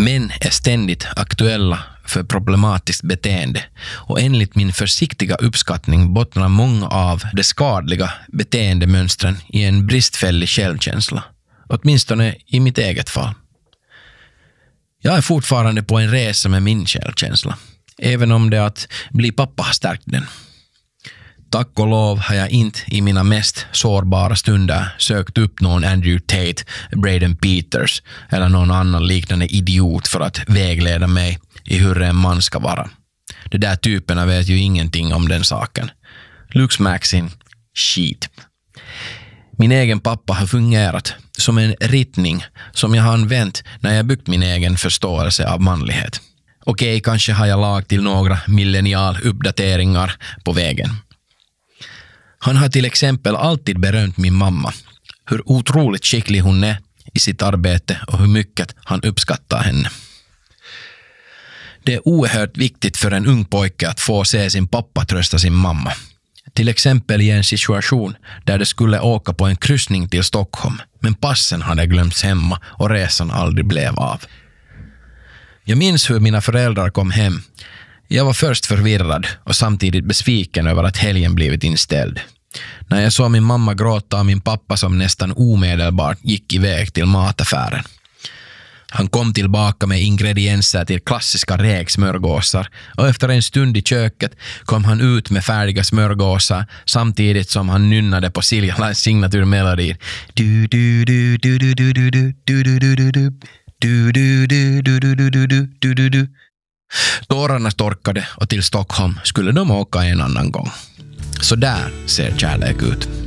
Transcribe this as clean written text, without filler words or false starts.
Män är ständigt aktuella för problematiskt beteende och enligt min försiktiga uppskattning bottnar många av de skadliga beteendemönstren i en bristfällig självkänsla, åtminstone i mitt eget fall. Jag är fortfarande på en resa med min självkänsla, även om det att bli pappa har stärkt den. Tack och lov har jag inte i mina mest sårbara stunder sökt upp någon Andrew Tate, Braden Peters eller någon annan liknande idiot för att vägleda mig i hur en man ska vara. De där typerna vet ju ingenting om den saken. Lux Maxin, shit. Min egen pappa har fungerat som en ritning som jag har använt när jag byggt min egen förståelse av manlighet. Okej, kanske har jag lagt till några millennial-uppdateringar på vägen. Han har till exempel alltid berömt min mamma, hur otroligt skicklig hon är i sitt arbete och hur mycket han uppskattar henne. Det är oerhört viktigt för en ung pojke att få se sin pappa trösta sin mamma. Till exempel i en situation där de skulle åka på en kryssning till Stockholm, men passen hade glömts hemma och resan aldrig blev av. Jag minns hur mina föräldrar kom hem. Jag var först förvirrad och samtidigt besviken över att helgen blivit inställd. När jag såg min mamma gråta och min pappa som nästan omedelbart gick iväg till mataffären. Han kom tillbaka med ingredienser till klassiska räksmörgåsar och efter en stund i köket kom han ut med färdiga smörgåsar samtidigt som han nynnade på Silja Lines signaturmelodi. Du du du du du du du du du du du du du du du du du du du du. Tårarna torkade och till Stockholm skulle de åka en annan gång. Så där ser kärlek ut.